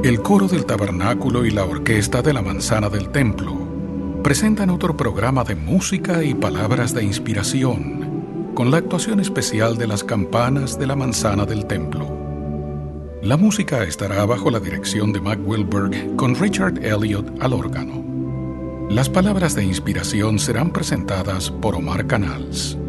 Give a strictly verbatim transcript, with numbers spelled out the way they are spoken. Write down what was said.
El coro del tabernáculo y la orquesta de la manzana del templo presentan otro programa de música y palabras de inspiración, con la actuación especial de las campanas de la manzana del templo. La música estará bajo la dirección de Mac Wilberg con Richard Elliott al órgano. Las palabras de inspiración serán presentadas por Omar Canals.